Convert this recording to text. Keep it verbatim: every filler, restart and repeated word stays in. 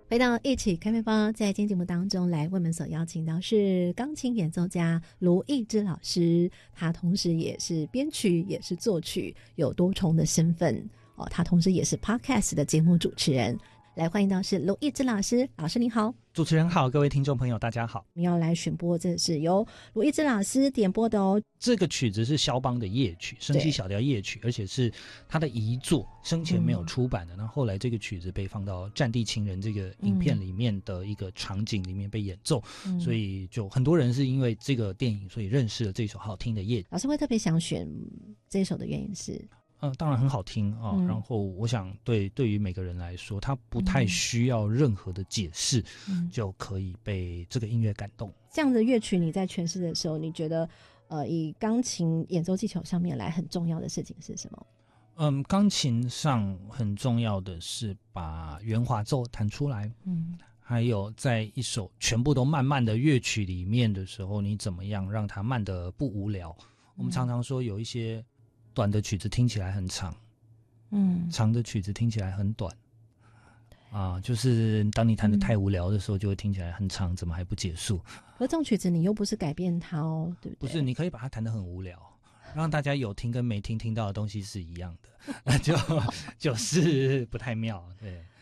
回到一起开面包，在今天节目当中来为我们所邀请到是钢琴演奏家卢艺之老师，他同时也是编曲也是作曲，有多重的身份哦。他同时也是 Podcast 的节目主持人。来欢迎到是卢艺之老师，老师你好。 主持人好，各位听众朋友大家好。 我们要来选播，这是由卢艺之老师点播的哦。 这个曲子是肖邦的夜曲，升 C 小调夜曲，而且是他的遗作，生前没有出版的。那、嗯、后来这个曲子被放到《战地情人》这个影片里面的一个场景里面被演奏、嗯、所以就很多人是因为这个电影所以认识了这首好听的夜曲。 老师会特别想选这首的原因是嗯，当然很好听啊、嗯。然后我想对对于每个人来说，他不太需要任何的解释、嗯，就可以被这个音乐感动。 这样的乐曲你在诠释的时候，你觉得呃，以钢琴演奏技巧上面来，很重要的事情是什么？ 嗯，钢琴上很重要的是把圆滑奏弹出来。嗯。还有在一首全部都慢慢的乐曲里面的时候，你怎么样让它慢得不无聊？我们常常说有一些短的曲子听起来很长，嗯，长的曲子听起来很短，啊，就是当你弹得太无聊的时候，就会听起来很长，怎么还不结束？ 而这种曲子你又不是改变它哦，对不对？ 不是，你可以把它弹得很无聊，让大家有听跟没听听到的东西是一样的，就就是不太妙，对。